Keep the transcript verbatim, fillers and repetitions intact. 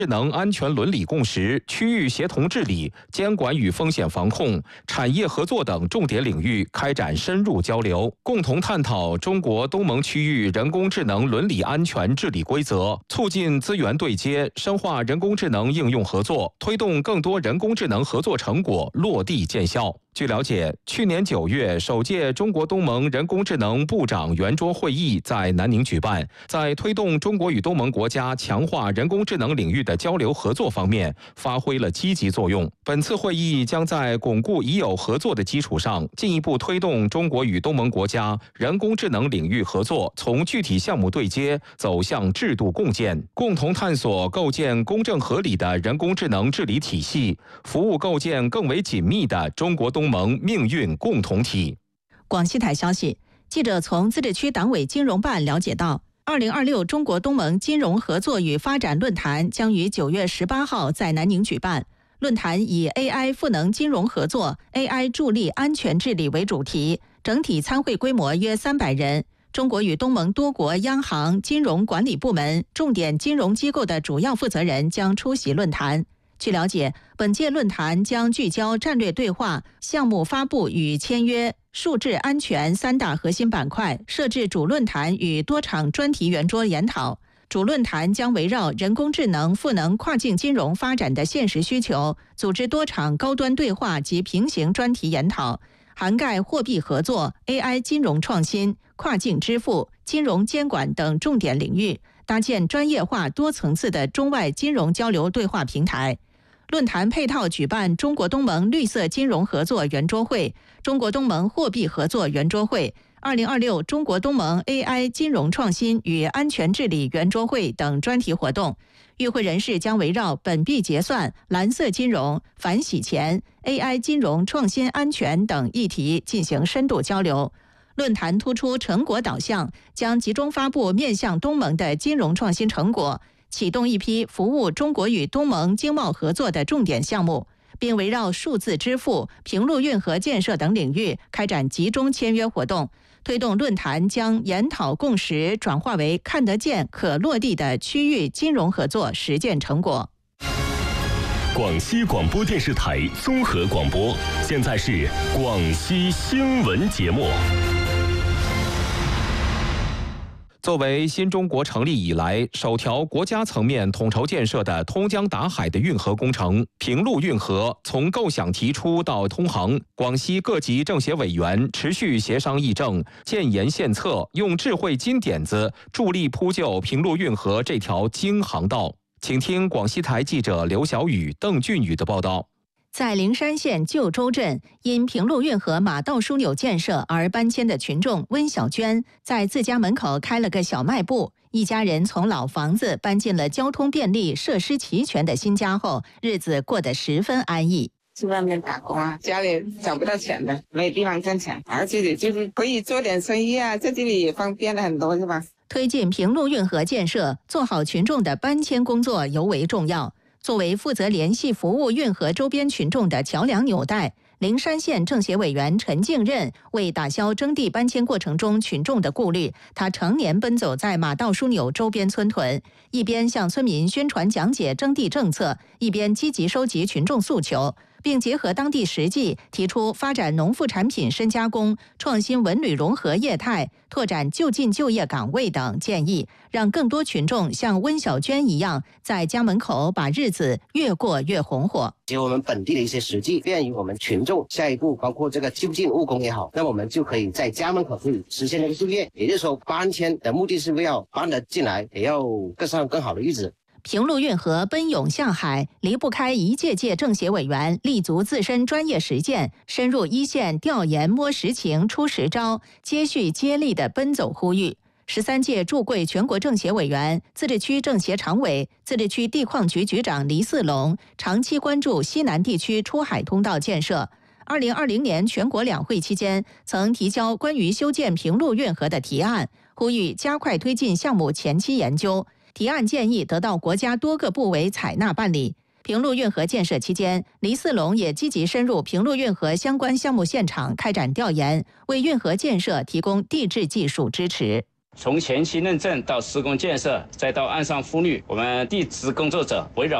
智能安全伦理共识、区域协同治理、监管与风险防控、产业合作等重点领域开展深入交流，共同探讨中国东盟区域人工智能伦理安全治理规则，促进资源对接，深化人工智能应用合作，推动更多人工智能合作成果落地见效。据了解，去年九月，首届中国东盟人工智能部长圆桌会议在南宁举办，在推动中国与东盟国家强化人工智能领域的交流合作方面发挥了积极作用。本次会议将在巩固已有合作的基础上，进一步推动中国与东盟国家人工智能领域合作从具体项目对接走向制度共建，共同探索构建公正合理的人工智能治理体系，服务构建更为紧密的中国东盟命运共同体。 广西台消息，记者从自治区党委金融办了解到，二零二六中国东盟金融合作与发展论坛将于九月十八号在南宁举办。论坛以 A I 赋能金融合作、A I 助力安全治理为主题，整体参会规模约三百人。中国与东盟多国央行、金融管理部门、重点金融机构的主要负责人将出席论坛。据了解，本届论坛将聚焦战略对话、项目发布与签约、数字安全三大核心板块，设置主论坛与多场专题圆桌研讨。主论坛将围绕人工智能赋能跨境金融发展的现实需求，组织多场高端对话及平行专题研讨，涵盖货币合作、A I 金融创新、跨境支付、金融监管等重点领域，搭建专业化多层次的中外金融交流对话平台。论坛配套举办中国东盟绿色金融合作圆桌会、中国东盟货币合作圆桌会、二零二六中国东盟 A I 金融创新与安全治理圆桌会等专题活动。与会人士将围绕本币结算、蓝色金融、反洗钱、A I 金融创新安全等议题进行深度交流。论坛突出成果导向，将集中发布面向东盟的金融创新成果，启动一批服务中国与东盟经贸合作的重点项目，并围绕数字支付、平陆运河建设等领域开展集中签约活动，推动论坛将研讨共识转化为看得见、可落地的区域金融合作实践成果。 广西广播电视台综合广播，现在是广西新闻节目。 作为新中国成立以来首条国家层面统筹建设的通江达海的运河工程平陆运河，从构想提出到通航，广西各级政协委员持续协商议政，建言献策，用智慧金点子助力铺就平陆运河这条京航道。请听广西台记者刘小雨、邓俊宇的报道。 在灵山县旧州镇，因平陆运河马道枢纽建设而搬迁的群众温小娟，在自家门口开了个小卖部。一家人从老房子搬进了交通便利、设施齐全的新家后，日子过得十分安逸。 去外面打工啊，家里找不到钱的，没有地方挣钱，而且就是可以做点生意啊，在这里也方便了很多，是吧？ 推进平陆运河建设，做好群众的搬迁工作尤为重要。作为负责联系服务运河周边群众的桥梁纽带，灵山县政协委员陈敬任为打消征地搬迁过程中群众的顾虑，他常年奔走在马道枢纽周边村屯，一边向村民宣传讲解征地政策，一边积极收集群众诉求，并结合当地实际，提出发展农副产品深加工、创新文旅融合业态、拓展就近就业岗位等建议，让更多群众像温小娟一样，在家门口把日子越过越红火。 结合我们本地的一些实际，便于我们群众下一步包括这个就近务工也好，那我们就可以在家门口可以实现这个就业。也就是说，搬迁的目的是为了搬得进来，也要过上更好的日子。 平陆运河奔涌向海，离不开一届届政协委员立足自身专业实践，深入一线调研摸实情出实招，接续接力的奔走呼吁。十三届驻贵全国政协委员、自治区政协常委、自治区地矿局局长黎四龙长期关注西南地区出海通道建设。二零二零年全国两会期间，曾提交关于修建平陆运河的提案，呼吁加快推进项目前期研究。提案建议得到国家多个部委采纳办理。平陆运河建设期间，黎四龙也积极深入平陆运河相关项目现场开展调研，为运河建设提供地质技术支持。 从前期认证到施工建设，再到岸上复绿，我们地质工作者围绕